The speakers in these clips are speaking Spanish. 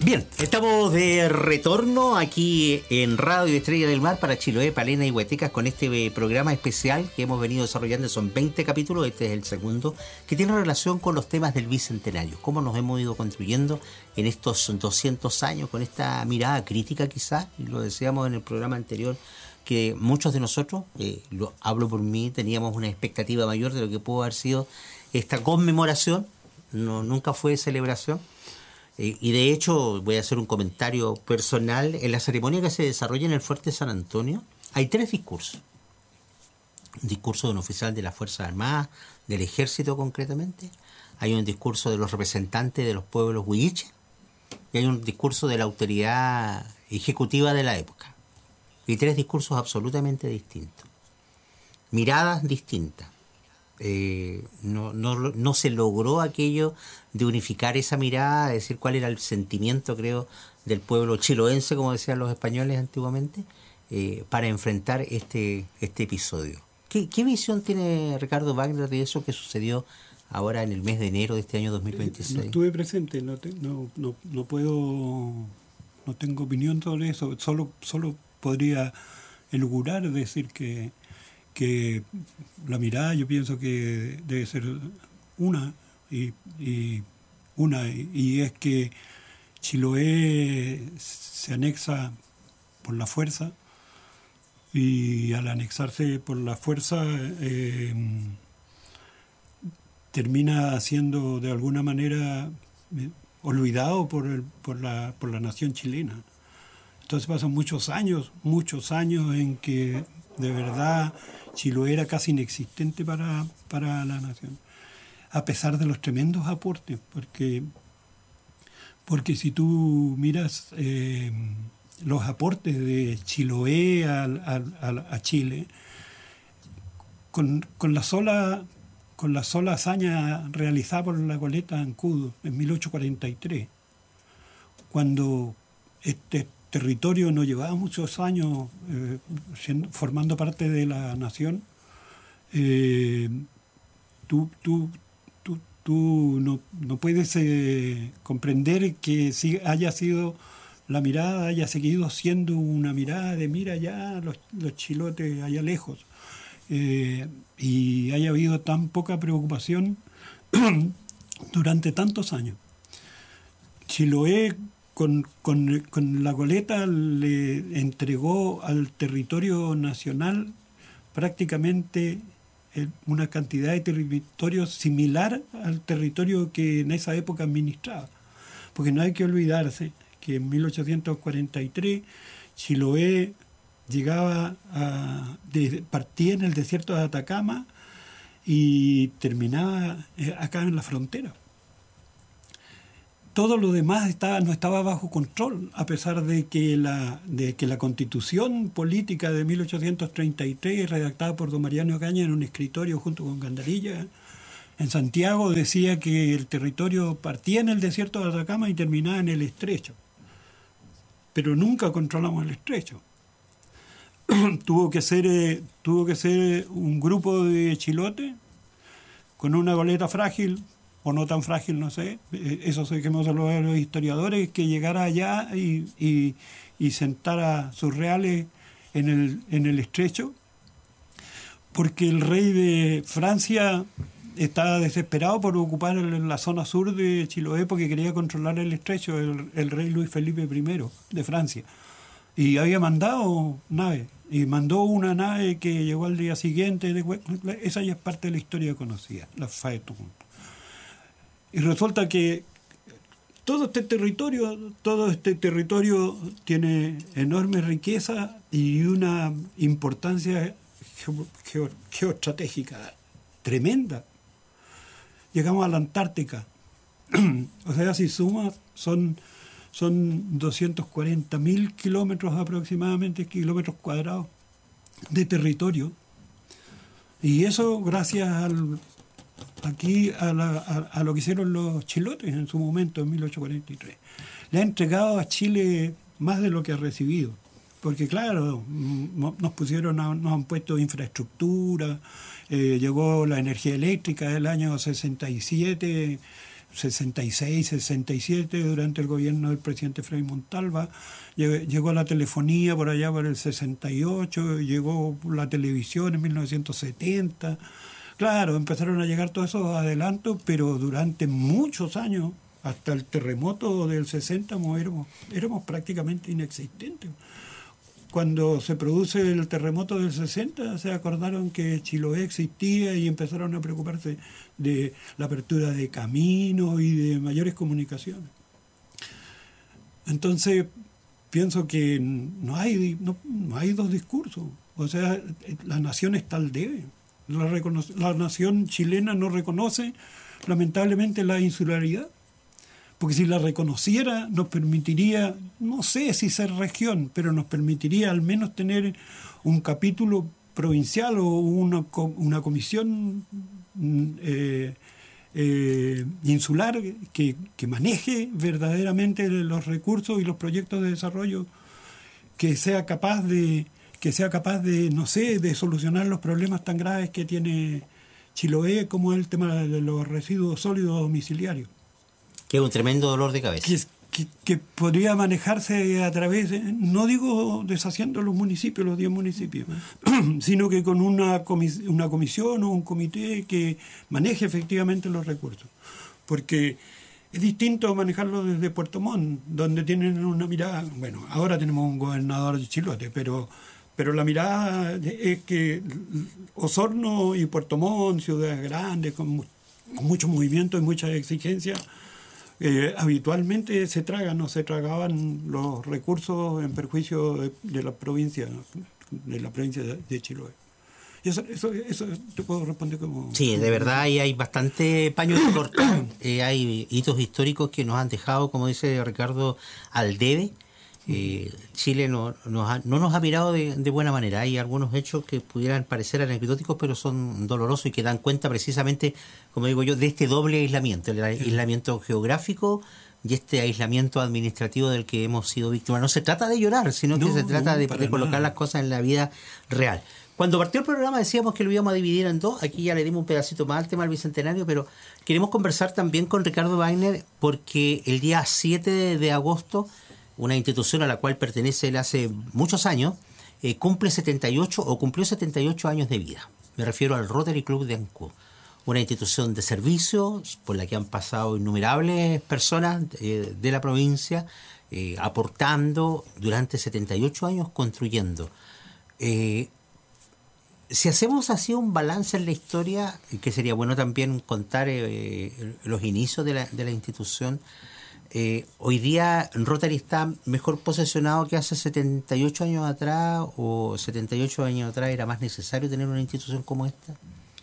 Bien, estamos de retorno aquí en Radio Estrella del Mar para Chiloé, Palena y Huaytecas con este programa especial que hemos venido desarrollando. Son 20 capítulos, este es el segundo, que tiene relación con los temas del Bicentenario. Cómo nos hemos ido construyendo en estos 200 años con esta mirada crítica quizás, y lo decíamos en el programa anterior, que muchos de nosotros, hablo por mí, teníamos una expectativa mayor de lo que pudo haber sido esta conmemoración. Nunca fue celebración. Y de hecho, voy a hacer un comentario personal. En la ceremonia que se desarrolla en el Fuerte San Antonio hay 3 discursos. Un discurso de un oficial de las Fuerzas Armadas, del Ejército concretamente. Hay un discurso de los representantes de los pueblos huilliches. Y hay un discurso de la autoridad ejecutiva de la época. Y 3 discursos absolutamente distintos. Miradas distintas. No se logró aquello de unificar esa mirada, de decir cuál era el sentimiento, creo, del pueblo chiloense, como decían los españoles antiguamente, para enfrentar este episodio. ¿Qué visión tiene Ricardo Wagner de eso que sucedió ahora en el mes de enero de este año 2026? No estuve presente, no puedo, no tengo opinión sobre eso, solo podría elucubrar, decir que la mirada yo pienso que debe ser una y es que Chiloé se anexa por la fuerza y al anexarse por la fuerza termina siendo de alguna manera olvidado por la nación chilena. Entonces pasan muchos años en que de verdad Chiloé era casi inexistente para la nación, a pesar de los tremendos aportes, porque si tú miras los aportes de Chiloé a Chile, con la sola hazaña realizada por la goleta Ancudo en 1843, cuando este territorio no llevaba muchos años formando parte de la nación, tú no puedes comprender que si haya sido la mirada, haya seguido siendo una mirada de mira allá los chilotes allá lejos, y haya habido tan poca preocupación durante tantos años. Chiloé con la goleta le entregó al territorio nacional prácticamente una cantidad de territorio similar al territorio que en esa época administraba. Porque no hay que olvidarse que en 1843 Chiloé partía en el desierto de Atacama y terminaba acá en la frontera. Todo lo demás no estaba bajo control, a pesar de que la Constitución política de 1833, redactada por don Mariano Ocaña en un escritorio junto con Gandarilla, en Santiago, decía que el territorio partía en el desierto de Atacama y terminaba en el estrecho. Pero nunca controlamos el estrecho. Tuvo que ser un grupo de chilotes con una goleta frágil, o no tan frágil, no sé, eso sé que hemos hablado de los historiadores, que llegara allá y sentara sus reales en el estrecho, porque el rey de Francia estaba desesperado por ocupar la zona sur de Chiloé porque quería controlar el estrecho, el rey Luis Felipe I de Francia. Y había mandado naves, y mandó una nave que llegó al día siguiente, esa ya es parte de la historia conocida, la Phaeton. Y resulta que todo este territorio tiene enorme riqueza y una importancia geoestratégica tremenda. Llegamos a la Antártica. O sea, si sumas, son 240.000 kilómetros aproximadamente, kilómetros cuadrados de territorio. Y eso gracias a lo que hicieron los chilotes en su momento, en 1843. Le ha entregado a Chile más de lo que ha recibido. Porque claro, nos han puesto infraestructura, llegó la energía eléctrica del año 67, 66, 67, durante el gobierno del presidente Frei Montalva. Llegó la telefonía por allá por el 68, llegó la televisión en 1970. Claro, empezaron a llegar todos esos adelantos, pero durante muchos años, hasta el terremoto del 60, éramos prácticamente inexistentes. Cuando se produce el terremoto del 60, se acordaron que Chiloé existía y empezaron a preocuparse de la apertura de caminos y de mayores comunicaciones. Entonces, pienso que no hay dos discursos. O sea, la nación está al debe. La nación chilena no reconoce, lamentablemente, la insularidad. Porque si la reconociera, nos permitiría, no sé si ser región, pero nos permitiría al menos tener un capítulo provincial o una comisión insular que maneje verdaderamente los recursos y los proyectos de desarrollo, que sea capaz de, no sé, de solucionar los problemas tan graves que tiene Chiloé, como el tema de los residuos sólidos domiciliarios. Que es un tremendo dolor de cabeza. Que podría manejarse a través, no digo deshaciendo los 10 municipios, sino que con una comisión o un comité que maneje efectivamente los recursos. Porque es distinto manejarlo desde Puerto Montt, donde tienen una mirada, bueno, ahora tenemos un gobernador de Chilote, pero la mirada es que Osorno y Puerto Montt, ciudades grandes, con mucho movimiento y mucha exigencia, habitualmente se tragaban los recursos en perjuicio de la provincia de Chiloé. Y eso te puedo responder como... Sí, de verdad hay bastante paño de cortar. Hay hitos históricos que nos han dejado, como dice Ricardo, al debe. Chile no nos ha mirado de buena manera. Hay algunos hechos que pudieran parecer anecdóticos, pero son dolorosos y que dan cuenta precisamente, como digo yo, de este doble aislamiento, el aislamiento geográfico y este aislamiento administrativo del que hemos sido víctimas. No se trata de llorar, sino que se trata de colocar las cosas en la vida real. Cuando partió el programa decíamos que lo íbamos a dividir en dos. Aquí ya le dimos un pedacito más al tema del Bicentenario, pero queremos conversar también con Ricardo Wagner, porque el día 7 de agosto, una institución a la cual pertenece él hace muchos años, cumplió 78 años de vida. Me refiero al Rotary Club de Ancud, una institución de servicio por la que han pasado innumerables personas de la provincia, aportando durante 78 años, construyendo. Si hacemos así un balance en la historia, que sería bueno también contar los inicios de la institución, hoy día Rotary está mejor posicionado que hace 78 años atrás, o 78 años atrás era más necesario tener una institución como esta.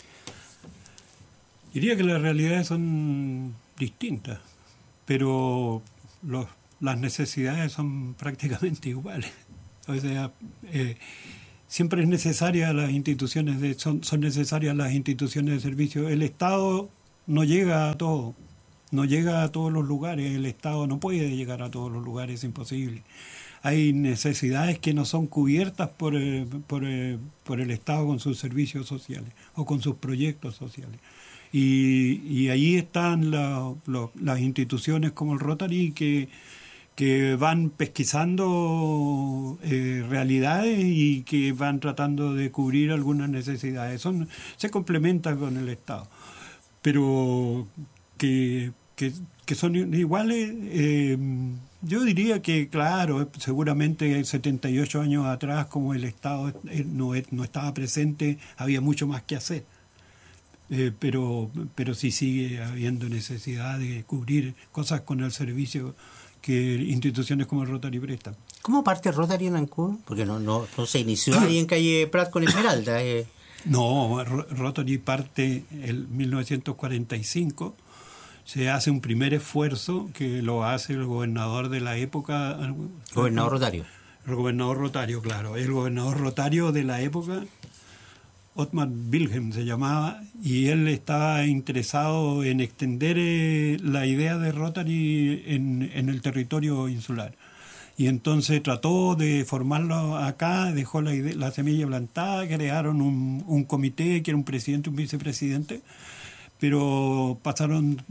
Diría que las realidades son distintas, pero las necesidades son prácticamente iguales. O sea, siempre es necesaria las instituciones son necesarias las instituciones de servicio. El Estado no llega a todo. No llega a todos los lugares, el Estado no puede llegar a todos los lugares, es imposible. Hay necesidades que no son cubiertas por el Estado con sus servicios sociales o con sus proyectos sociales. Y ahí están las instituciones como el Rotary que van pesquisando realidades y que van tratando de cubrir algunas necesidades. Se complementan con el Estado, pero que son iguales, yo diría que, claro, seguramente 78 años atrás, como el Estado no estaba presente, había mucho más que hacer. Pero sí sigue habiendo necesidad de cubrir cosas con el servicio que instituciones como el Rotary prestan. ¿Cómo parte Rotary en Ancud? Porque no se inició ahí en calle Prat con Esmeralda. No, Rotary parte en 1945. Se hace un primer esfuerzo que lo hace el gobernador de la época. Gobernador Rotario. El gobernador Rotario, claro. El gobernador Rotario de la época, Otmar Wilhelm se llamaba, y él estaba interesado en extender la idea de Rotary en el territorio insular. Y entonces trató de formarlo acá, dejó la semilla plantada, crearon un comité que era un presidente, un vicepresidente, pero pasaron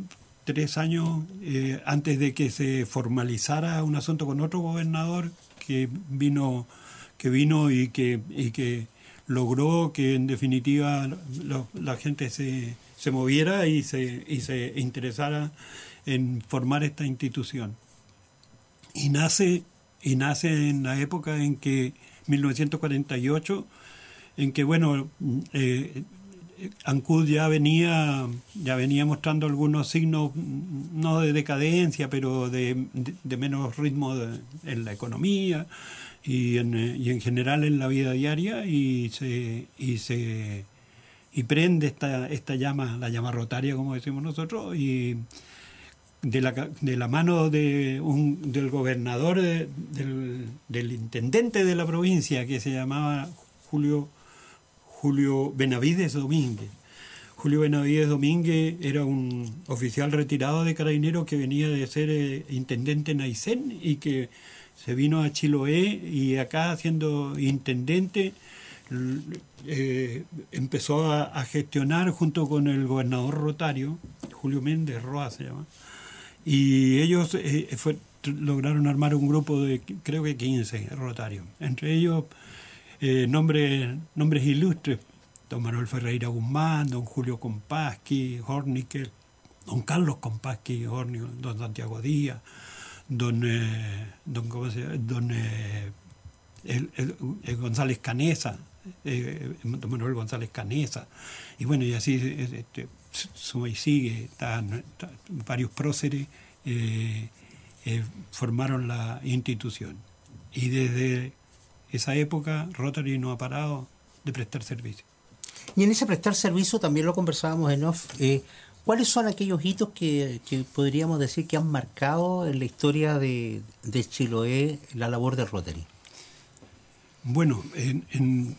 3 años antes de que se formalizara un asunto con otro gobernador que vino y que logró que en definitiva la gente se moviera y se interesara en formar esta institución. Y nace en la época en que 1948, en que Ancud ya venía mostrando algunos signos, no de decadencia, pero de menos ritmo en la economía y en general en la vida diaria, y prende esta llama, la llama rotaria, como decimos nosotros, y de la mano del gobernador, del intendente de la provincia, que se llamaba Julio Benavides Domínguez. Julio Benavides Domínguez era un oficial retirado de Carabineros que venía de ser intendente en Aysén y que se vino a Chiloé, y acá siendo intendente empezó a gestionar junto con el gobernador rotario, Julio Méndez Roa se llama, y ellos lograron armar un grupo de creo que 15 rotarios, entre ellos nombres ilustres: don Manuel Ferreira Guzmán, don Julio Compasqui, Hornikel, don Carlos Compasqui, don Santiago Díaz, don González Canesa, don Manuel González Canesa, y bueno, y así suma y sigue. Están varios próceres formaron la institución, y desde esa época Rotary no ha parado de prestar servicio. Y en ese prestar servicio también lo conversábamos en off. ¿Cuáles son aquellos hitos que podríamos decir que han marcado en la historia de Chiloé la labor de Rotary? Bueno, en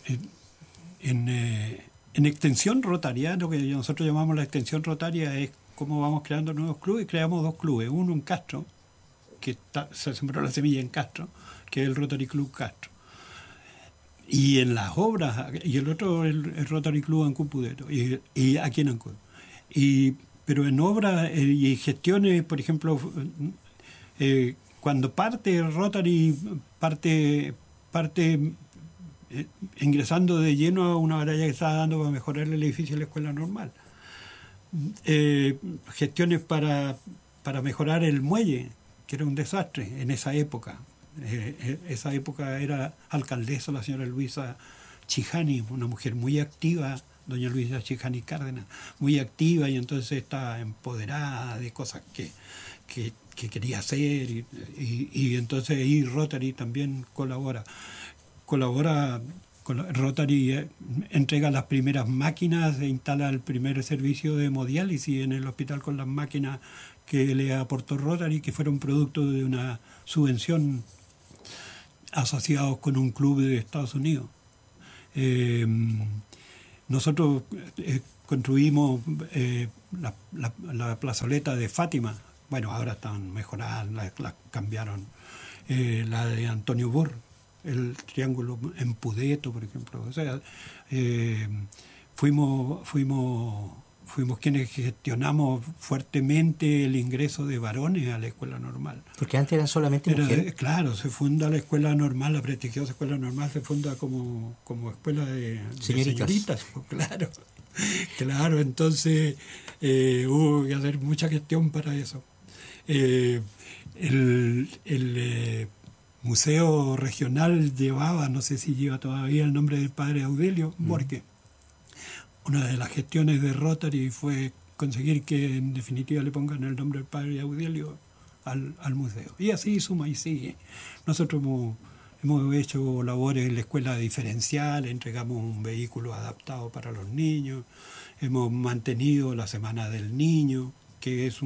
extensión rotaria, lo que nosotros llamamos la extensión rotaria es cómo vamos creando nuevos clubes. Creamos 2 clubes, uno en Castro, que se sembró la semilla en Castro, que es el Rotary Club Castro, y en las obras, y el otro el Rotary Club Ancud-Pudeto, y aquí en Ancud. Pero en obras y gestiones, por ejemplo, cuando parte Rotary, parte ingresando de lleno a una batalla que estaba dando para mejorar el edificio de la escuela normal. Gestiones para mejorar el muelle, que era un desastre en esa época. Esa época era alcaldesa la señora Luisa Chijani, una mujer muy activa, doña Luisa Chijani Cárdenas, muy activa, y entonces estaba empoderada de cosas que quería hacer, y entonces ahí Rotary también colabora con Rotary, entrega las primeras máquinas, e instala el primer servicio de hemodiálisis en el hospital con las máquinas que le aportó Rotary, que fueron producto de una subvención asociados con un club de Estados Unidos. Nosotros construimos la plazoleta de Fátima. Bueno, ahora están mejoradas, la cambiaron. La de Antonio Burr, el triángulo en Pudeto, por ejemplo. O sea, fuimos quienes gestionamos fuertemente el ingreso de varones a la escuela normal. Porque antes eran solamente mujeres. Claro, se funda la escuela normal, la prestigiosa escuela normal se funda como escuela de señoritas. Pues, claro, entonces hubo que hacer mucha gestión para eso. El museo regional llevaba, no sé si lleva todavía, el nombre del padre Audelio Borque. Una de las gestiones de Rotary fue conseguir que en definitiva le pongan el nombre del padre Audelio al museo. Y así suma y sigue. Nosotros hemos hecho labores en la escuela diferencial, entregamos un vehículo adaptado para los niños, hemos mantenido la Semana del Niño, que es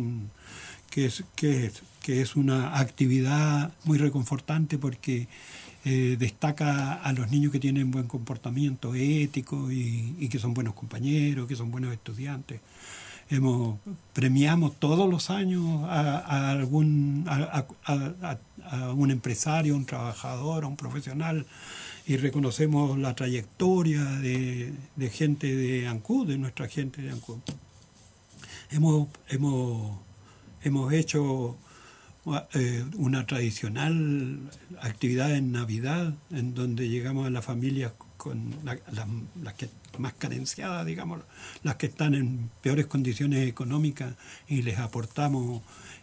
una actividad muy reconfortante porque destaca a los niños que tienen buen comportamiento ético y que son buenos compañeros, que son buenos estudiantes. Premiamos todos los años a un empresario, a un trabajador, a un profesional, y reconocemos la trayectoria de gente de Ancud, de nuestra gente de Ancud. Hemos hemos hecho una tradicional actividad en Navidad, en donde llegamos a las familias con las que más carenciadas, digamos, las que están en peores condiciones económicas, y les aportamos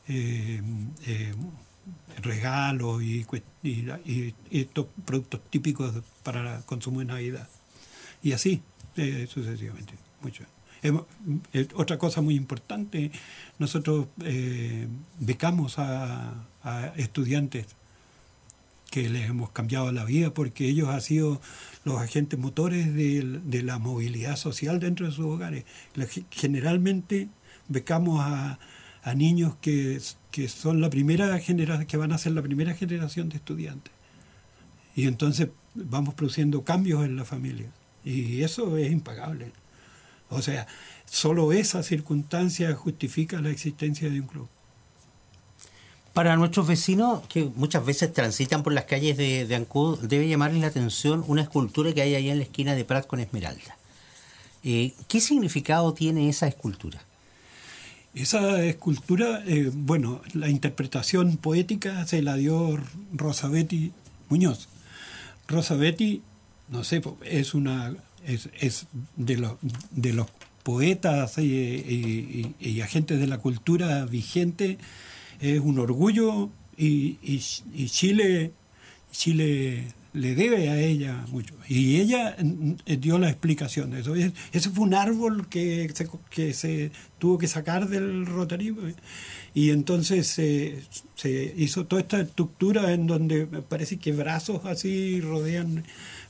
regalos y estos productos típicos para consumo en Navidad. Y así, sucesivamente. Mucho. Otra cosa muy importante, nosotros becamos a estudiantes que les hemos cambiado la vida, porque ellos han sido los agentes motores de la movilidad social dentro de sus hogares. Generalmente becamos a niños que son la primera generación, que van a ser la primera generación de estudiantes. Y entonces vamos produciendo cambios en la familia. Y eso es impagable. O sea, solo esa circunstancia justifica la existencia de un club. Para nuestros vecinos, que muchas veces transitan por las calles de Ancud, debe llamarles la atención una escultura que hay ahí en la esquina de Prat con Esmeralda. ¿Qué significado tiene esa escultura? Esa escultura, bueno, la interpretación poética se la dio Rosa Betty Muñoz. Rosa Betty, no sé, es de los poetas y agentes de la cultura vigente. Es un orgullo, y Chile le debe a ella mucho. Y ella dio la explicación de eso. Ese fue un árbol que se tuvo que sacar del rotarismo. Y entonces se hizo toda esta estructura en donde parece que brazos así rodean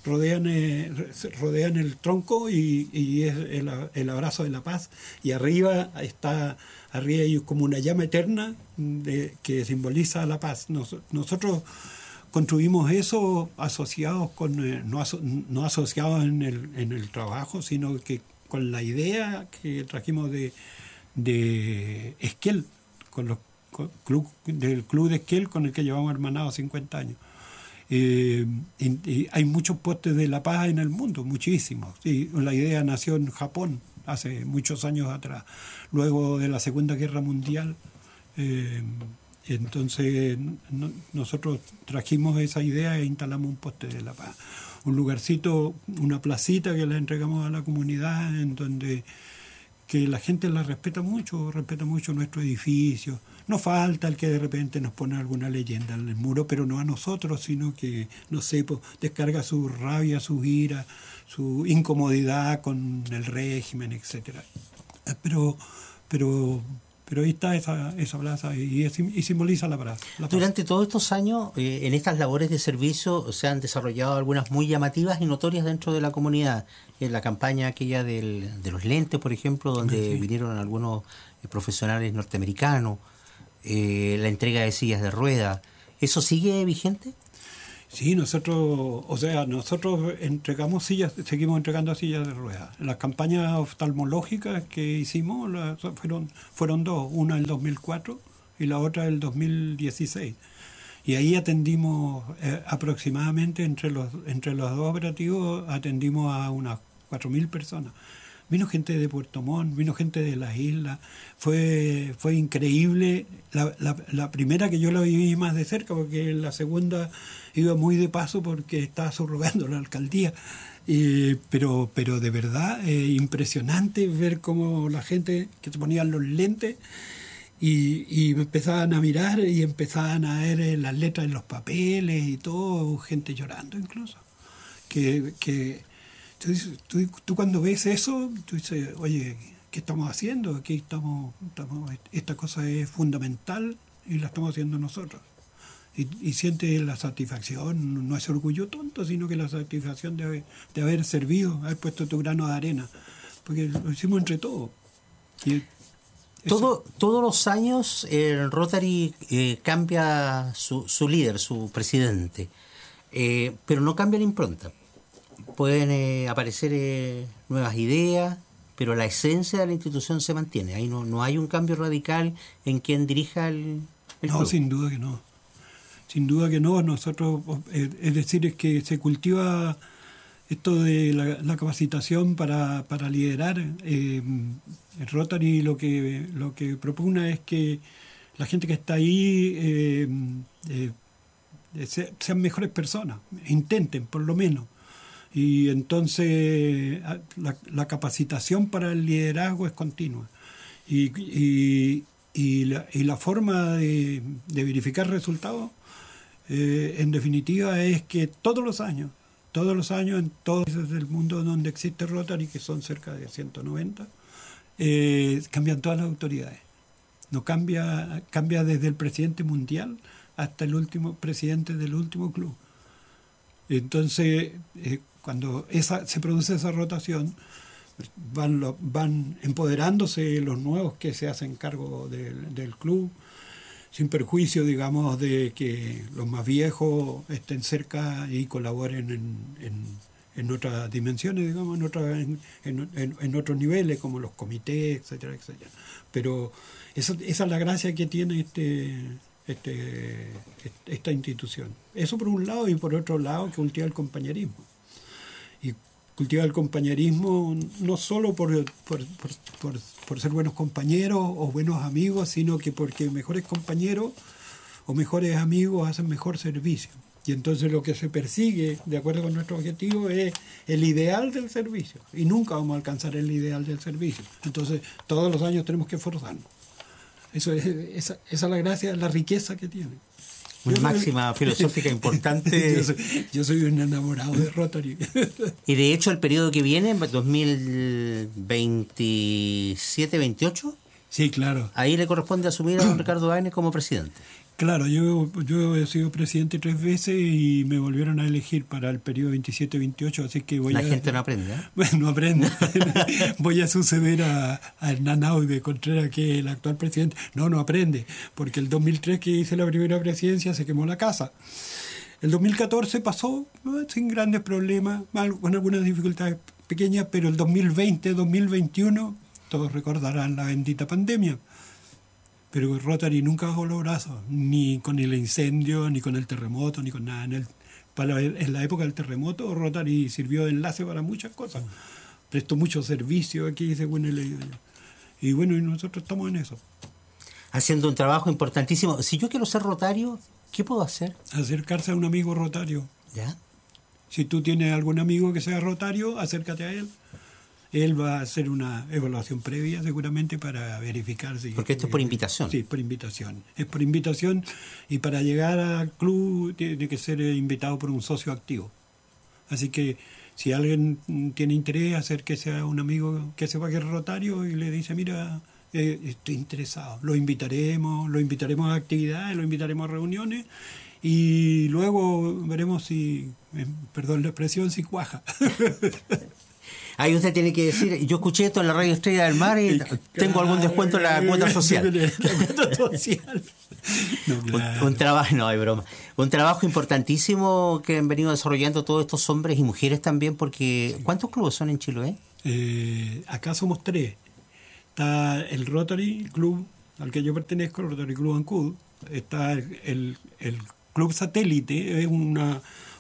el tronco, y es el abrazo de la paz. Y arriba hay como una llama eterna que simboliza la paz. Nosotros construimos eso asociados no asociados en el trabajo, sino que con la idea que trajimos de Esquel, del club de Esquel, con el que llevamos hermanados 50 años. Y hay muchos postes de la paz en el mundo, muchísimos. Y la idea nació en Japón hace muchos años atrás, luego de la Segunda Guerra Mundial. Entonces nosotros trajimos esa idea e instalamos un poste de la paz, un lugarcito, una placita que la entregamos a la comunidad, en donde que la gente la respeta mucho nuestro edificio. No falta el que de repente nos pone alguna leyenda en el muro, pero no a nosotros, sino que, no sé, pues, descarga su rabia, su ira, su incomodidad con el régimen, etcétera. Pero ahí está esa plaza y simboliza la plaza. Durante todos estos años, en estas labores de servicio se han desarrollado algunas muy llamativas y notorias dentro de la comunidad. En la campaña aquella de los lentes, por ejemplo, donde vinieron algunos profesionales norteamericanos, la entrega de sillas de ruedas. ¿Eso sigue vigente? Sí, nosotros entregamos seguimos entregando sillas de ruedas. Las campañas oftalmológicas que hicimos fueron dos, una en el 2004 y la otra en el 2016. Y ahí atendimos aproximadamente entre los dos operativos, atendimos a unas 4.000 personas. Vino gente de Puerto Montt, vino gente de las islas. Fue increíble. La primera que yo la viví más de cerca, porque la segunda iba muy de paso porque estaba subrogando la alcaldía. Pero de verdad, impresionante ver cómo la gente que se ponían los lentes y empezaban a mirar y empezaban a ver las letras en los papeles y todo, gente llorando incluso. Tú cuando ves eso, tú dices, oye, ¿qué estamos haciendo? Aquí esta cosa es fundamental y la estamos haciendo nosotros. Y sientes la satisfacción, no es orgullo tonto, sino que la satisfacción de haber servido, haber puesto tu grano de arena, porque lo hicimos entre todos. Todos los años el Rotary cambia su líder, su presidente, pero no cambia la impronta. Pueden aparecer nuevas ideas, pero la esencia de la institución se mantiene. Ahí no hay un cambio radical en quien dirija el club. No, sin duda que no. Sin duda que no. Nosotros, es decir, es que se cultiva esto de la capacitación para liderar. El Rotary lo que propugna es que la gente que está ahí sean mejores personas, intenten por lo menos. Y entonces la capacitación para el liderazgo es continua. Y la forma de verificar resultados, en definitiva, es que todos los años, en todos los países del mundo donde existe Rotary, que son cerca de 190, cambian todas las autoridades. No cambia desde el presidente mundial hasta el último presidente del último club. Entonces, cuando se produce esa rotación, van empoderándose los nuevos que se hacen cargo del club, sin perjuicio, digamos, de que los más viejos estén cerca y colaboren en otras dimensiones, digamos, en otros niveles, como los comités, etcétera, etcétera. Pero esa es la gracia que tiene esta institución. Eso por un lado, y por otro lado, que cultiva el compañerismo. Y cultiva el compañerismo no solo por ser buenos compañeros o buenos amigos, sino que porque mejores compañeros o mejores amigos hacen mejor servicio. Y entonces lo que se persigue, de acuerdo con nuestro objetivo, es el ideal del servicio. Y nunca vamos a alcanzar el ideal del servicio. Entonces, todos los años tenemos que esforzarnos. Esa es la gracia, la riqueza que tiene. Una máxima filosófica importante. Yo soy un enamorado de Rotary. Y de hecho, el periodo que viene, 2027-28, sí, claro. Ahí le corresponde asumir a don Ricardo Águez como presidente. Claro, yo he sido presidente 3 veces y me volvieron a elegir para el periodo 27-28, así que La gente no aprende, ¿eh? Bueno, no aprende. Voy a suceder a Hernán Aude Contreras, que es el actual presidente. No aprende, porque el 2003 que hice la primera presidencia se quemó la casa. El 2014 pasó sin grandes problemas, con algunas dificultades pequeñas, pero el 2020, 2021, todos recordarán la bendita pandemia. Pero Rotary nunca bajó los brazos, ni con el incendio, ni con el terremoto, ni con nada. En la época del terremoto, Rotary sirvió de enlace para muchas cosas. Prestó mucho servicio aquí, según he leído yo. Y bueno, y nosotros estamos en eso. Haciendo un trabajo importantísimo. Si yo quiero ser rotario, ¿qué puedo hacer? Acercarse a un amigo rotario. ¿Ya? Si tú tienes algún amigo que sea rotario, acércate a él. Él va a hacer una evaluación previa seguramente para verificar si... Porque esto es por invitación. Sí, por invitación. Es por invitación, y para llegar al club tiene que ser invitado por un socio activo. Así que si alguien tiene interés, acérquese a un amigo que sepa que es rotario y le dice, mira, estoy interesado. Lo invitaremos a actividades, lo invitaremos a reuniones, y luego veremos si, perdón la expresión, si cuaja. Ahí usted tiene que decir, yo escuché esto en la Radio Estrella del Mar y tengo algún descuento en la cuota social. La cuota social. No, claro. Un trabajo, no hay broma. Un trabajo importantísimo que han venido desarrollando todos estos hombres y mujeres también, porque ¿cuántos clubes son en Chiloé? Acá somos 3. Está el Rotary Club al que yo pertenezco, el Rotary Club Ancud. Está el Club Satélite, es una